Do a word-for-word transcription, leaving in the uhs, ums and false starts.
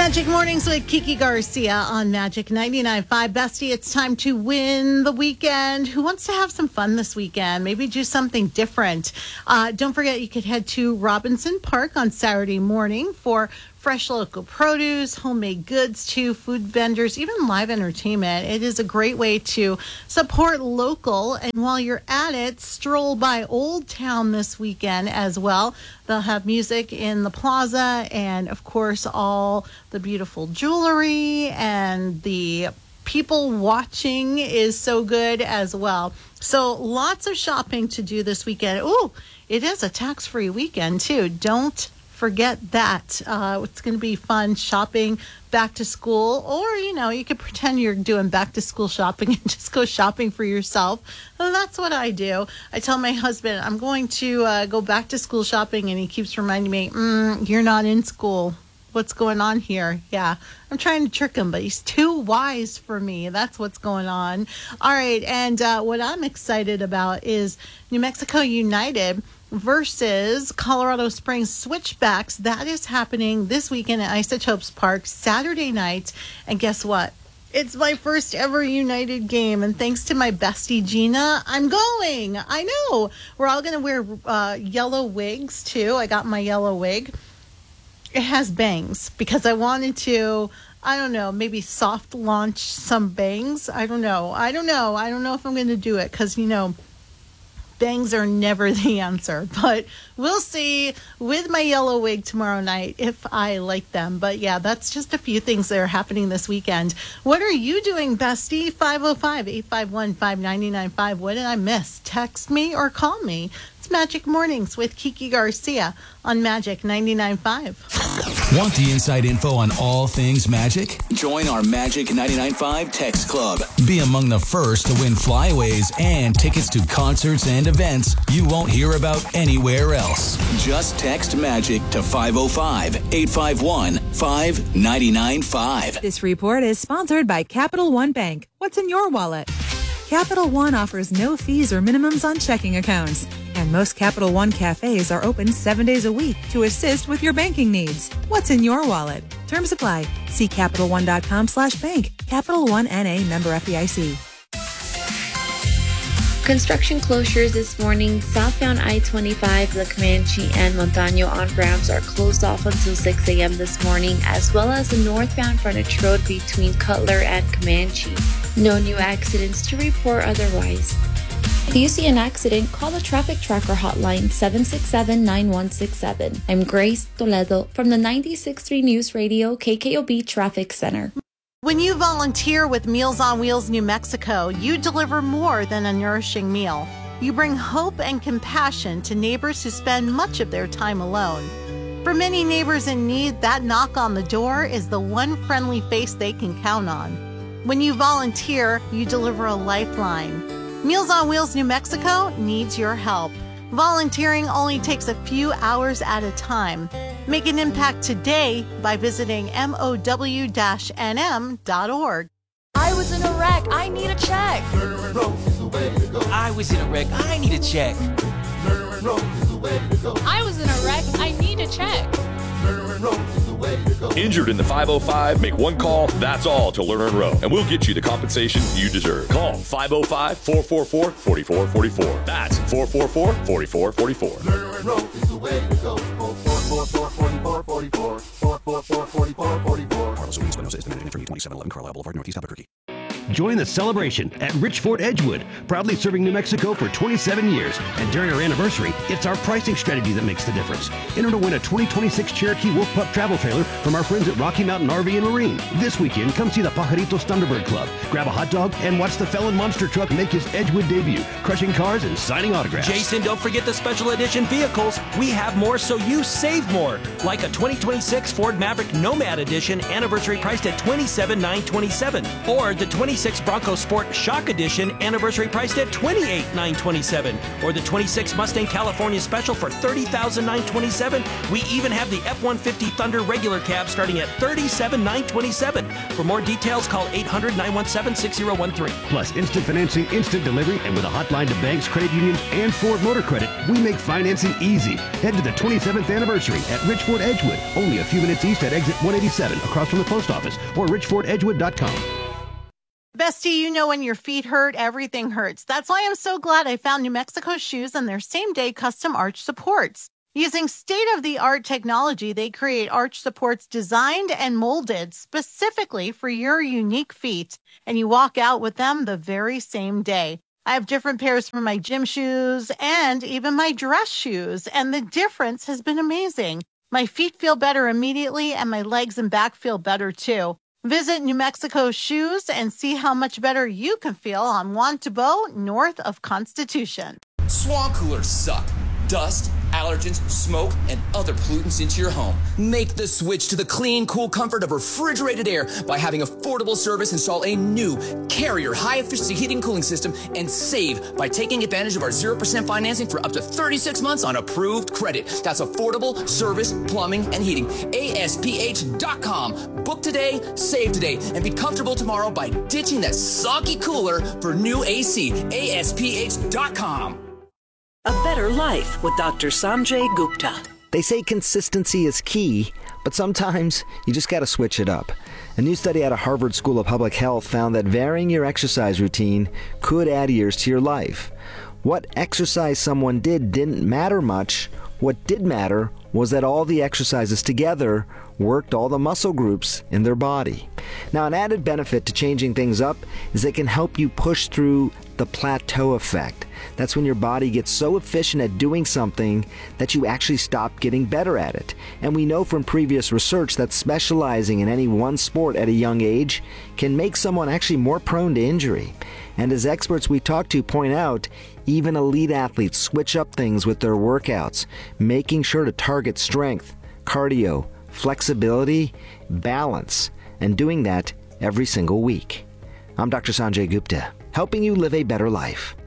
Magic Mornings with Kiki Garcia on Magic ninety-nine point five. Bestie, it's time to win the weekend. Who wants to have some fun this weekend? Maybe do something different. Uh, don't forget, you could head to Robinson Park on Saturday morning for fresh local produce, homemade goods too, food vendors, even live entertainment. It is a great way to support local. And while you're at it, stroll by Old Town this weekend as well. They'll have music in the plaza and, of course, all the beautiful jewelry, and the people watching is so good as well. So lots of shopping to do this weekend. Oh, it is a tax-free weekend too. Don't forget that. Uh, it's going to be fun shopping back to school, or, you know, you could pretend you're doing back to school shopping and just go shopping for yourself. Well, that's what I do. I tell my husband I'm going to uh, go back to school shopping, and he keeps reminding me, mm, you're not in school. What's going on here? Yeah, I'm trying to trick him, but he's too wise for me. That's what's going on. All right, and uh, what I'm excited about is New Mexico United versus Colorado Springs Switchbacks. That is happening this weekend at Isotopes Park, Saturday night. And guess what? It's my first ever United game. And thanks to my bestie, Gina, I'm going. I know. We're all going to wear uh, yellow wigs, too. I got my yellow wig. It has bangs because I wanted to, I don't know, maybe soft launch some bangs. I don't know. I don't know. I don't know if I'm going to do it because, you know, bangs are never the answer, but we'll see with my yellow wig tomorrow night if I like them. But yeah, that's just a few things that are happening this weekend. What are you doing, bestie? five oh five, eight five one, five nine nine five. What did I miss? Text me or call me. It's Magic Mornings with Kiki Garcia on Magic ninety-nine point five. Want the inside info on all things Magic? Join our Magic ninety-nine point five text club. Be among the first to win flyaways and tickets to concerts and events you won't hear about anywhere else. Just text Magic to five oh five, eight five one, five nine nine five. This report is sponsored by Capital One Bank. What's in your wallet? Capital One offers no fees or minimums on checking accounts. And most Capital One cafes are open seven days a week to assist with your banking needs. What's in your wallet? Terms apply. See Capital One dot com slash bank. Capital One N A, member F D I C. Construction closures this morning. Southbound I twenty-five, La Comanche, and Montano on-ramps are closed off until six a.m. this morning, as well as the northbound frontage road between Cutler and Comanche. No new accidents to report otherwise. If you see an accident, call the Traffic Tracker hotline seven six seven, nine one six seven. I'm Grace Toledo from the ninety-six point three News Radio K K O B Traffic Center. When you volunteer with Meals on Wheels New Mexico, you deliver more than a nourishing meal. You bring hope and compassion to neighbors who spend much of their time alone. For many neighbors in need, that knock on the door is the one friendly face they can count on. When you volunteer, you deliver a lifeline. Meals on Wheels New Mexico needs your help. Volunteering only takes a few hours at a time. Make an impact today by visiting M O W N M dot org. I was in a wreck. I need a check. I was in a wreck. I need a check. I was in a wreck. I need a check. Injured in the five oh five? Make one call, that's all, to Lerner and Rowe, and we'll get you the compensation you deserve. Call five oh five, four four four, four four four four. That's four four four, four four four four. Lerner and Rowe is the way to go. four four four, four four four four. four four four, four four four four. Carlos Ruiz Espinosa is the managing attorney, twenty-seven eleven Carlisle Boulevard, Northeast Albuquerque. Join the celebration at Rich Ford Edgewood, proudly serving New Mexico for twenty-seven years. And during our anniversary, it's our pricing strategy that makes the difference. Enter to win a twenty twenty-six Cherokee Wolf Pup travel trailer from our friends at Rocky Mountain R V and Marine. This weekend, come see the Pajaritos Thunderbird Club, grab a hot dog, and watch the Felon Monster Truck make his Edgewood debut, crushing cars and signing autographs. Jason, don't forget the special edition vehicles. We have more, so you save more. Like a twenty twenty-six Ford Maverick Nomad Edition, anniversary priced at twenty-seven thousand nine hundred twenty-seven dollars, or the twenty twenty-six Bronco Sport Shock Edition anniversary priced at twenty-eight thousand nine hundred twenty-seven dollars, or the twenty-six Mustang California Special for thirty thousand nine hundred twenty-seven dollars. We even have the F one fifty Thunder regular cab starting at thirty-seven thousand nine hundred twenty-seven dollars. For more details, call eight hundred, nine one seven, six zero one three. Plus instant financing, instant delivery, and with a hotline to banks, credit unions, and Ford Motor Credit, we make financing easy. Head to the twenty-seventh anniversary at Richford Edgewood, only a few minutes east at exit one eighty-seven, across from the post office, or richford edgewood dot com. Bestie, you know when your feet hurt, everything hurts. That's why I'm so glad I found New Mexico Shoes and their same-day custom arch supports. Using state-of-the-art technology, they create arch supports designed and molded specifically for your unique feet, and you walk out with them the very same day. I have different pairs for my gym shoes and even my dress shoes, and the difference has been amazing. My feet feel better immediately, and my legs and back feel better too. Visit New Mexico Shoes and see how much better you can feel on Juan Tabo, north of Constitution. Swamp coolers suck. Dust, allergens, smoke, and other pollutants into your home. Make the switch to the clean, cool comfort of refrigerated air by having Affordable Service install a new Carrier high-efficiency heating and cooling system, and save by taking advantage of our zero percent financing for up to thirty-six months on approved credit. That's Affordable Service Plumbing and Heating. A S P H dot com. Book today, save today, and be comfortable tomorrow by ditching that soggy cooler for new A C. A S P H dot com. A Better Life with Doctor Sanjay Gupta. They say consistency is key, but sometimes you just got to switch it up. A new study out of Harvard School of Public Health found that varying your exercise routine could add years to your life. What exercise someone did didn't matter much. What did matter was that all the exercises together worked all the muscle groups in their body. Now, an added benefit to changing things up is it can help you push through the plateau effect. That's when your body gets so efficient at doing something that you actually stop getting better at it. And we know from previous research that specializing in any one sport at a young age can make someone actually more prone to injury. And as experts we talk to point out, even elite athletes switch up things with their workouts, making sure to target strength, cardio, flexibility, balance, and doing that every single week. I'm Doctor Sanjay Gupta, helping you live a better life.